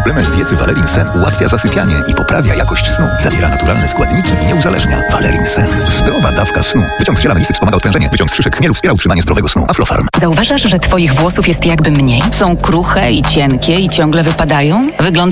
Suplement diety Valerin Sen ułatwia zasypianie i poprawia jakość snu. Zawiera naturalne składniki i nie uzależnia. Valerin Sen. Zdrowa dawka snu. Wyciąg z ziela melisy wspomaga odprężenie. Wyciąg z szyszek chmielu wspiera utrzymanie zdrowego snu. Aflofarm. Zauważasz, że twoich włosów jest jakby mniej? Są kruche i cienkie i ciągle wypadają? Wyglądasz